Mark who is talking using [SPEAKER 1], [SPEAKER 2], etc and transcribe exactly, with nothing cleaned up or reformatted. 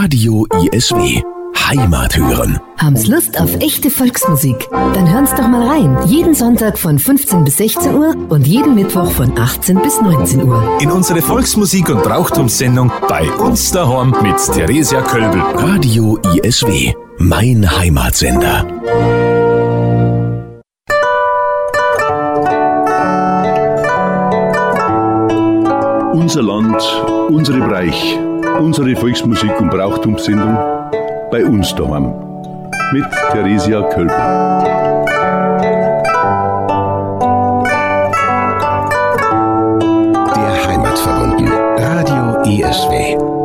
[SPEAKER 1] Radio I S W. Heimat hören.
[SPEAKER 2] Haben's Lust auf echte Volksmusik? Dann hören's doch mal rein. Jeden Sonntag von fünfzehn bis sechzehn Uhr und jeden Mittwoch von achtzehn bis neunzehn Uhr.
[SPEAKER 3] In unsere Volksmusik- und Brauchtumssendung bei uns daheim mit Theresia Kölbel.
[SPEAKER 1] Radio I S W. Mein Heimatsender.
[SPEAKER 4] Unser Land, unsere Breich, unsere Volksmusik- und Brauchtumssendung bei uns daheim mit Theresia Kölbel.
[SPEAKER 1] Der Heimatverbunden. Radio I S W.